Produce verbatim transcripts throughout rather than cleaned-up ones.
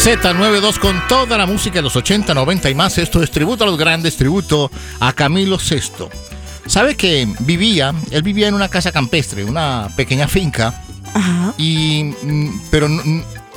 zeta noventa y dos con toda la música de los ochenta, noventa y más. Esto es tributo a los grandes, tributo a Camilo Sesto. ¿Sabe que vivía, él vivía en una casa campestre, una pequeña finca? Ajá. Y, pero no,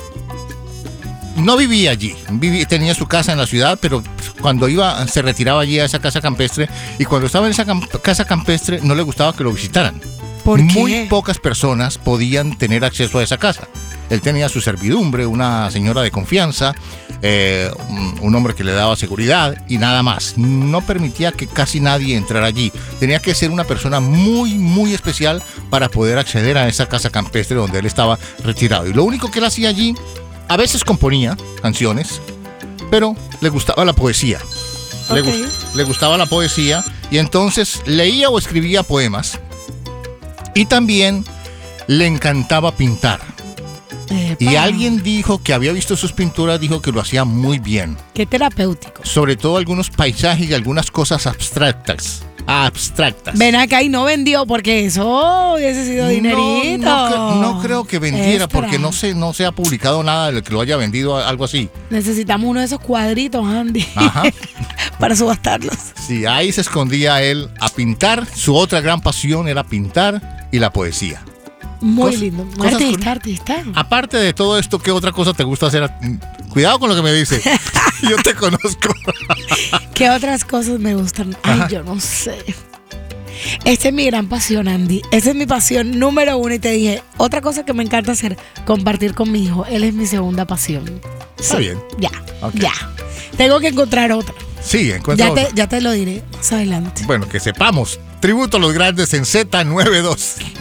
no vivía allí, vivía, tenía su casa en la ciudad, pero cuando iba, se retiraba allí a esa casa campestre, y cuando estaba en esa camp- casa campestre no le gustaba que lo visitaran. ¿Por qué? Muy pocas personas podían tener acceso a esa casa. Él tenía su servidumbre, una señora de confianza, eh, un, un hombre que le daba seguridad y nada más. No permitía que casi nadie entrara allí. Tenía que ser una persona muy, muy especial para poder acceder a esa casa campestre donde él estaba retirado. Y lo único que él hacía allí, a veces componía canciones, pero le gustaba la poesía. Le, Ok. gust- le gustaba la poesía y entonces leía o escribía poemas. Y también le encantaba pintar. Epa. Y alguien dijo que había visto sus pinturas, dijo que lo hacía muy bien. Qué terapéutico. Sobre todo algunos paisajes y algunas cosas abstractas. Abstractas. Ven acá y no vendió porque eso hubiese sido dinerito. No, no, cre- no creo que vendiera Extra. porque no se, no se ha publicado nada de que lo haya vendido, algo así. Necesitamos uno de esos cuadritos, Andy. Ajá. Para subastarlos. Sí, ahí se escondía él a pintar. Su otra gran pasión era pintar y la poesía. Muy Cos- lindo. cosas Artista, con- artista. Aparte de todo esto, ¿qué otra cosa te gusta hacer? Cuidado con lo que me dice. Yo te conozco. ¿Qué otras cosas me gustan? Ay, Ajá. yo no sé. Esta es mi gran pasión, Andy. Esa es mi pasión número uno. Y te dije, otra cosa que me encanta hacer, compartir con mi hijo. Él es mi segunda pasión. Está bien. Ya, Ok. ya. Tengo que encontrar otra. Sí, encuentra Ya otro. te, ya te lo diré más adelante. Bueno, que sepamos. Tributo a los grandes en zeta noventa y dos.